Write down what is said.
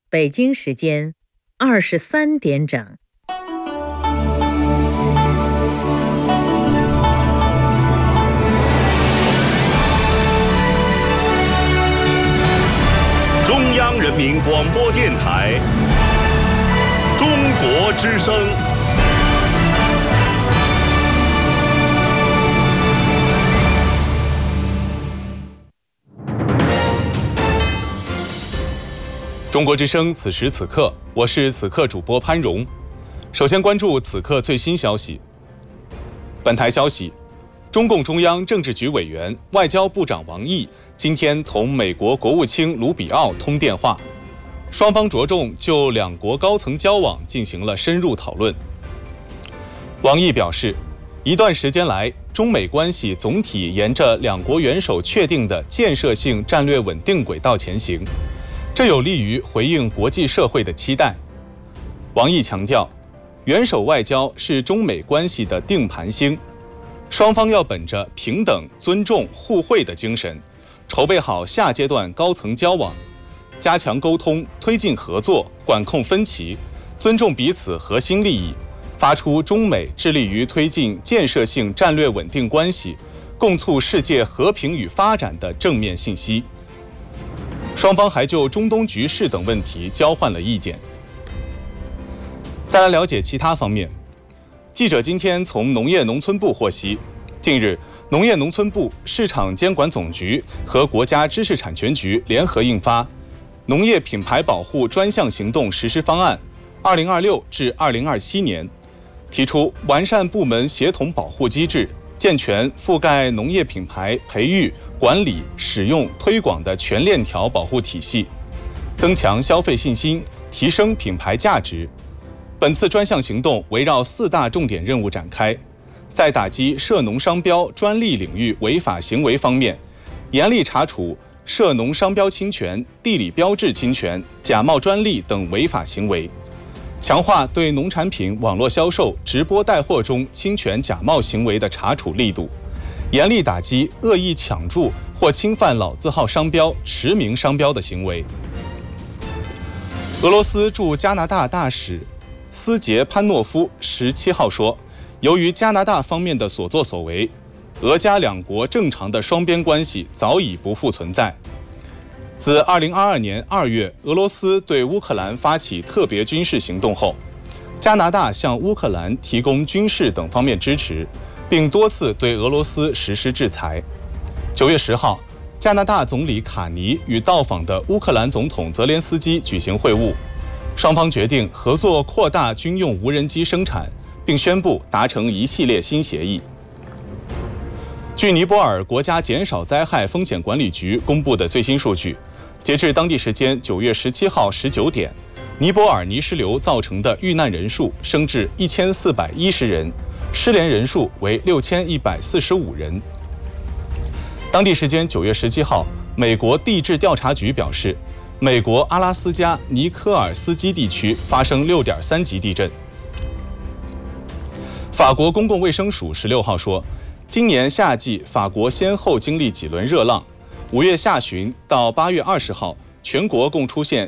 北京时间23点整。 中央人民广播电台中国之声。 中国之声，此时此刻，我是此刻主播潘荣。首先关注此刻最新消息。本台消息，中共中央政治局委员、外交部长王毅今天同美国国务卿卢比奥通电话，双方着重就两国高层交往进行了深入讨论。王毅表示，一段时间来，中美关系总体沿着两国元首确定的建设性战略稳定轨道前行，这有利于回应国际社会的期待。王毅强调，元首外交是中美关系的定盘星，双方要本着平等、尊重、互惠的精神，筹备好下阶段高层交往，加强沟通，推进合作，管控分歧，尊重彼此核心利益，发出中美致力于推进建设性战略稳定关系，共促世界和平与发展的正面信息。双方还就中东局势等问题交换了意见。再来了解其他方面，记者今天从农业农村部获悉，近日，农业农村部、市场监管总局和国家知识产权局联合印发《农业品牌保护专项行动实施方案 （2026 至2027年）》，提出完善部门协同保护机制，健全覆盖农业品牌培育、管理、使用、推广的全链条保护体系，增强消费信心，提升品牌价值。本次专项行动围绕4大重点任务展开，在打击涉农商标专利领域违法行为方面，严厉查处涉农商标侵权、地理标志侵权、假冒专利等违法行为，强化对农产品网络销售、直播带货中侵权假冒行为的查处力度，严厉打击恶意抢注或侵犯老字号商标、驰名商标的行为。俄罗斯驻加拿大大使斯捷潘诺夫17号说，由于加拿大方面的所作所为，俄加两国正常的双边关系早已不复存在。自2022年2月俄罗斯对乌克兰发起特别军事行动后，加拿大向乌克兰提供军事等方面支持，并多次对俄罗斯实施制裁。9月10号，加拿大总理卡尼与到访的乌克兰总统泽连斯基举行会晤，双方决定合作扩大军用无人机生产，并宣布达成一系列新协议。据尼泊尔国家减少灾害风险管理局公布的最新数据，截至当地时间9月17号19点，尼泊尔泥石流造成的遇难人数升至1410人，失联人数为6145人。当地时间9月17号，美国地质调查局表示，美国阿拉斯加尼科尔斯基地区发生6.3级地震。法国公共卫生署16号说，今年夏季法国先后经历几轮热浪，5月下旬到8月20号，全国共出现